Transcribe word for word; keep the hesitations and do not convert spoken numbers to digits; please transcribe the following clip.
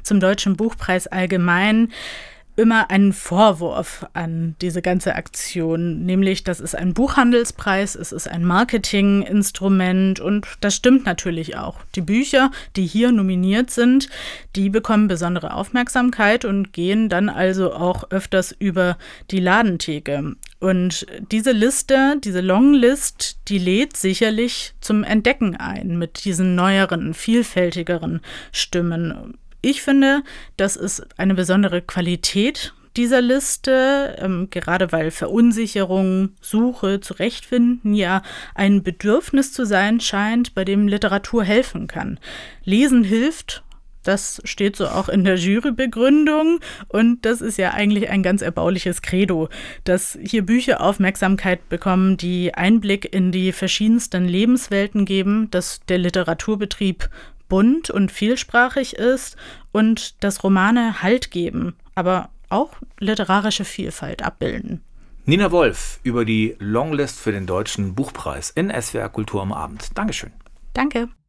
zum Deutschen Buchpreis allgemein immer einen Vorwurf an diese ganze Aktion, nämlich, das ist ein Buchhandelspreis, es ist ein Marketinginstrument und das stimmt natürlich auch. Die Bücher, die hier nominiert sind, die bekommen besondere Aufmerksamkeit und gehen dann also auch öfters über die Ladentheke. Und diese Liste, diese Longlist, die lädt sicherlich zum Entdecken ein mit diesen neueren, vielfältigeren Stimmen. Ich finde, das ist eine besondere Qualität dieser Liste, ähm, gerade weil Verunsicherung, Suche, Zurechtfinden ja ein Bedürfnis zu sein scheint, bei dem Literatur helfen kann. Lesen hilft, das steht so auch in der Jurybegründung und das ist ja eigentlich ein ganz erbauliches Credo, dass hier Bücher Aufmerksamkeit bekommen, die Einblick in die verschiedensten Lebenswelten geben, dass der Literaturbetrieb bunt und vielsprachig ist und dass Romane Halt geben, aber auch literarische Vielfalt abbilden. Nina Wolf über die Longlist für den Deutschen Buchpreis in S W R Kultur am Abend. Dankeschön. Danke.